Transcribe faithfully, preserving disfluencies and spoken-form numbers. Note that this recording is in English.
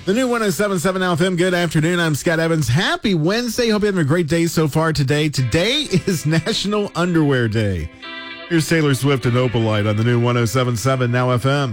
The new one oh seven point seven F M. Good afternoon. I'm Scott Evans. Happy Wednesday. Hope you're having a great day so far today. Today is National Underwear Day. Here's Taylor Swift and Opalite on the new one oh seven point seven Now F M.